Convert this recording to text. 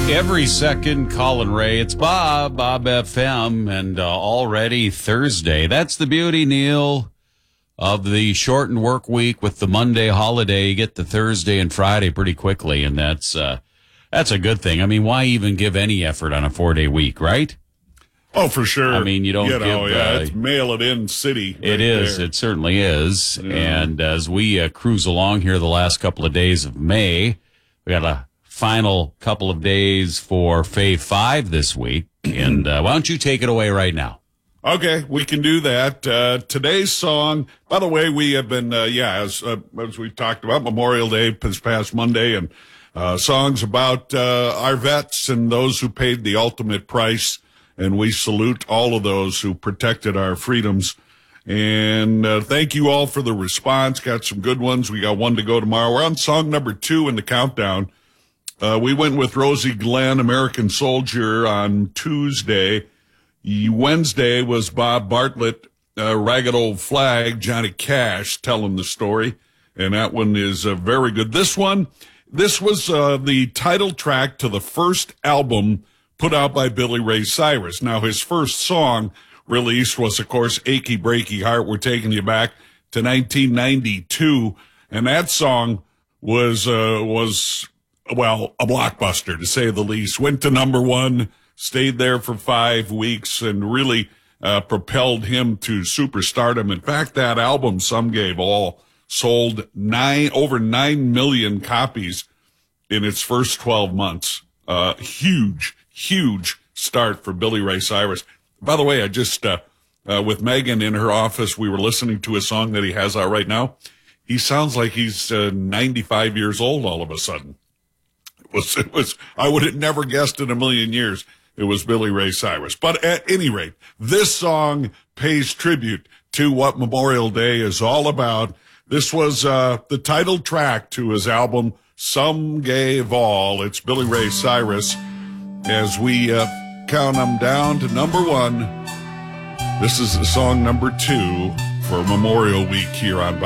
Every second, Colin Ray. It's Bob FM, and already Thursday. That's the beauty, Neil, of the shortened work week with the Monday holiday. You get to Thursday and Friday pretty quickly, and that's a good thing. I mean, why even give any effort on a 4-day week, right? Oh, for sure. I mean, you don't give... it's mail it in city. It is. There. It certainly is. Yeah. And as we cruise along here the last couple of days of May, we got a final couple of days for Fave 5 this week. And why don't you take it away right now? Okay, we can do that. Today's song, by the way, we have been, as we've talked about, Memorial Day this past Monday, and songs about our vets and those who paid the ultimate price. And we salute all of those who protected our freedoms. And thank you all for the response. Got some good ones. We got one to go tomorrow. We're on song number 2 in the countdown. We went with Rosie Glenn, American Soldier, on Tuesday. Wednesday was Bob Bartlett, Ragged Old Flag, Johnny Cash telling the story. And that one is very good. This was the title track to the first album put out by Billy Ray Cyrus. Now, his first song released was, of course, Achy Breaky Heart. We're taking you back to 1992. And that song was a blockbuster, to say the least. Went to number 1, stayed there for 5 weeks, and really propelled him to superstardom. In fact, that album, Some Gave All, sold over 9 million copies in its first 12 months. Huge start for Billy Ray Cyrus. By the way, I just, with Megan in her office, we were listening to a song that he has out right now. He sounds like he's 95 years old all of a sudden. It was, I would have never guessed in a million years it was Billy Ray Cyrus. But at any rate, this song pays tribute to what Memorial Day is all about. This was the title track to his album, Some Gave All. It's Billy Ray Cyrus. As we count them down to number 1, this is song number 2 for Memorial Week here on